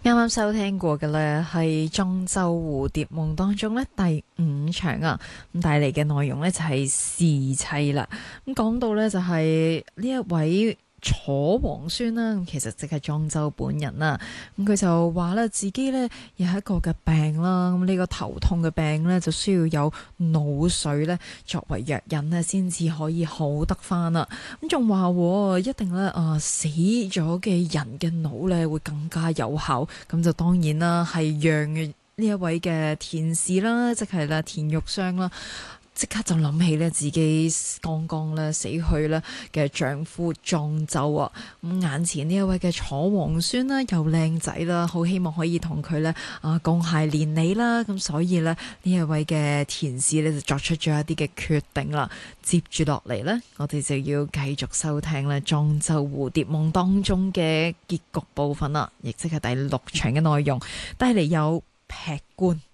啱啱收聽過嘅呢係莊周蝴蝶夢當中呢第5場啊，咁帶嚟嘅內容呢就係侍妻啦。咁講到呢就係呢一位楚皇孫啦，咁其實即係莊周本人啦。咁佢就話咧自己呢有一個嘅病啦，咁呢個頭痛嘅病呢就需要有腦水呢作為藥引呢先至可以好得翻啦。咁仲話一定呢死咗嘅人嘅腦呢會更加有效，咁就當然啦係讓呢一位嘅田氏啦，即係啦田玉霜啦。即刻就諗起咧自己剛剛咧死去咧嘅丈夫莊周啊，咁眼前呢一位嘅楚皇孫啦，又靚仔啦，好希望可以同佢咧共諧連理啦，咁所以咧呢一位嘅田氏咧就作出咗一啲嘅決定啦。接住落嚟呢，我哋就要繼續收聽咧莊周蝴蝶夢當中嘅結局部分啦，亦即係第6場嘅內容，帶嚟有劈棺。